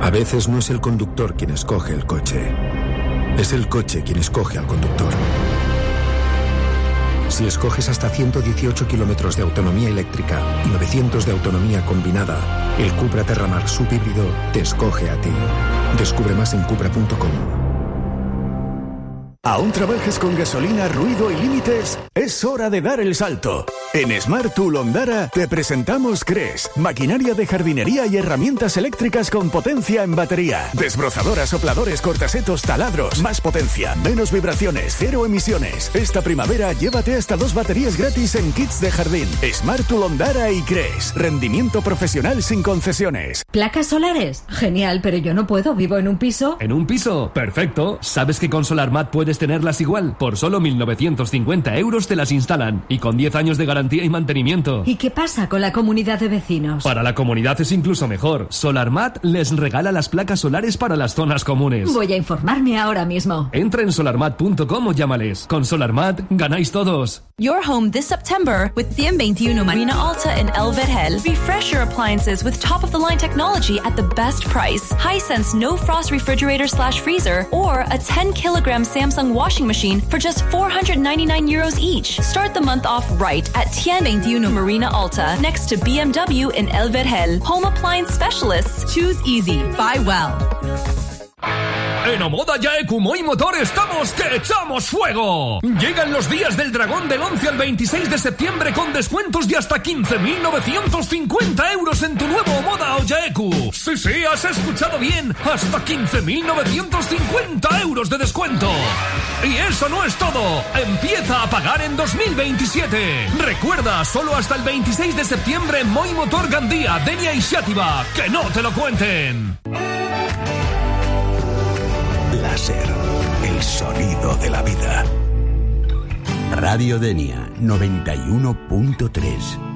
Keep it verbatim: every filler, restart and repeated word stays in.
A veces no es el conductor quien escoge el coche, es el coche quien escoge al conductor. Si escoges hasta ciento dieciocho kilómetros de autonomía eléctrica y novecientos de autonomía combinada, el Cupra Terramar subhíbrido te escoge a ti. Descubre más en cupra punto com. ¿Aún trabajas con gasolina, ruido y límites? Es hora de dar el salto. En Smart Tool Ondara te presentamos Cres, maquinaria de jardinería y herramientas eléctricas con potencia en batería. Desbrozadoras, sopladores, cortasetos, taladros, más potencia, menos vibraciones, cero emisiones. Esta primavera llévate hasta dos baterías gratis en kits de jardín. Smart Tool Ondara y Cres, rendimiento profesional sin concesiones. ¿Placas solares? Genial, pero yo no puedo, vivo en un piso. ¿En un piso? Perfecto. ¿Sabes que con SolarMat puedes tenerlas igual? Por solo mil novecientos cincuenta euros te las instalan y con diez años de garantía y mantenimiento. ¿Y qué pasa con la comunidad de vecinos? Para la comunidad es incluso mejor. SolarMat les regala las placas solares para las zonas comunes. Voy a informarme ahora mismo. Entra en solarmat punto com o llámales. Con SolarMat ganáis todos. Your home this September with cien veintiuno Marina Alta in El Vergel. Refresh your appliances with top-of-the-line technology at the best price. Hisense no-frost refrigerator slash freezer or a ten kilogram Samsung washing machine for just four hundred ninety-nine euros each. Start the month off right at cien veintiuno Marina Alta, next to B M W in El Vergel. Home appliance specialists. Choose easy. Buy well. En Omoda Yaeku Moi Motor estamos que echamos fuego. Llegan los días del dragón del once al veintiséis de septiembre con descuentos de hasta quince mil novecientos cincuenta euros en tu nuevo Omoda Yaeku. Sí, sí, has escuchado bien, hasta quince mil novecientos cincuenta euros de descuento. Y eso no es todo, empieza a pagar en dos mil veintisiete. Recuerda, solo hasta el veintiséis de septiembre en Moi Motor Gandía, Denia y Xàtiva. Que no te lo cuenten. Láser, el sonido de la vida. Radio Denia noventa y uno punto tres.